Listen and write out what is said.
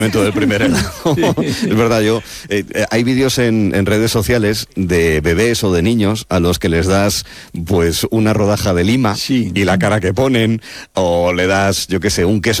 del primer helado. Sí. Es verdad, hay vídeos en redes sociales de bebés o de niños a los que les das pues una rodaja de lima y la cara que ponen, o le das, yo qué sé, un queso